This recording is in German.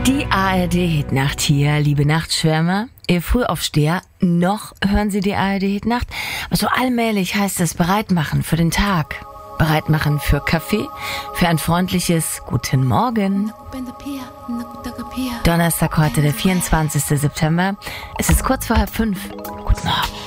Die ARD-Hitnacht hier, liebe Nachtschwärmer. Ihr Frühaufsteher, noch hören Sie die ARD-Hitnacht? Aber so allmählich heißt es bereit machen für den Tag. Bereit machen für Kaffee, für ein freundliches Guten Morgen. Donnerstag heute, der 24. September. Es ist kurz vor 4:30. Guten Morgen.